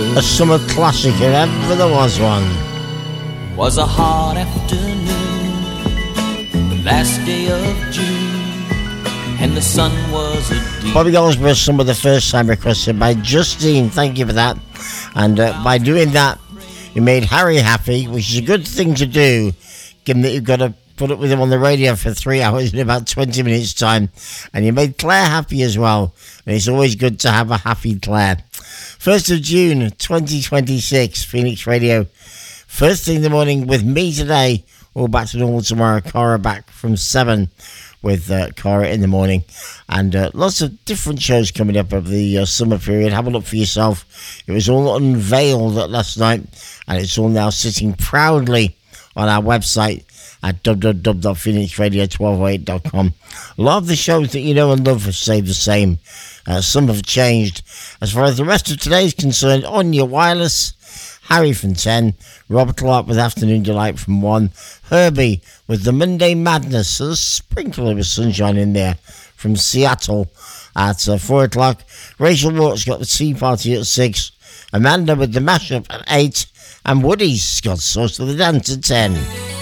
A summer classic, if ever there was one. Was a hot afternoon, the last day of June, and the sun was a deep. Bobby Goldsborough, some of the first time requested by Justine. Thank you for that. And by doing that, you made Harry happy, which is a good thing to do, given that you've got to put up with him on the radio for 3 hours in about 20 minutes' time. And you made Claire happy as well. And it's always good to have a happy Claire. 1st of June 2026, Phoenix Radio. First thing in the morning with me today. All back to normal tomorrow. Cara back from 7 with Cara in the morning. And lots of different shows coming up over the summer period. Have a look for yourself. It was all unveiled last night. And it's all now sitting proudly on our website at www.phoenixradio1208.com. A lot of the shows that you know and love have stayed the same. Some have changed. As far as the rest of today is concerned, on your wireless, Harry from 10, Robert Clark with Afternoon Delight from 1, Herbie with the Monday Madness, so a sprinkle of sunshine in there from Seattle at 4 o'clock. Rachel Walt's got the Tea Party at 6, Amanda with the Mashup at 8, and Woody's got Source of the Dance at 10.